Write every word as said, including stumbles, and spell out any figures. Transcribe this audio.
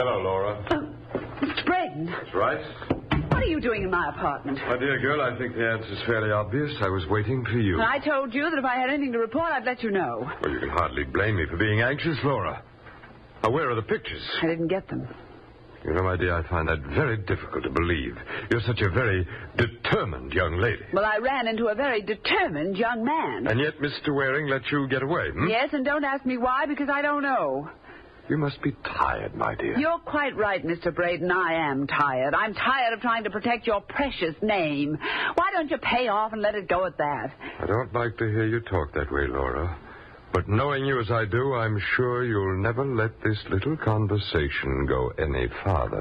Hello, Laura. Oh, Mister Braden. That's right. What are you doing in my apartment? My dear girl, I think the answer's fairly obvious. I was waiting for you. And I told you that if I had anything to report, I'd let you know. Well, you can hardly blame me for being anxious, Laura. Now, where are the pictures? I didn't get them. You know, my dear, I find that very difficult to believe. You're such a very determined young lady. Well, I ran into a very determined young man. And yet Mister Waring let you get away, hmm? Yes, and don't ask me why, because I don't know. You must be tired, my dear. You're quite right, Mister Braden. I am tired. I'm tired of trying to protect your precious name. Why don't you pay off and let it go at that? I don't like to hear you talk that way, Laura. But knowing you as I do, I'm sure you'll never let this little conversation go any farther.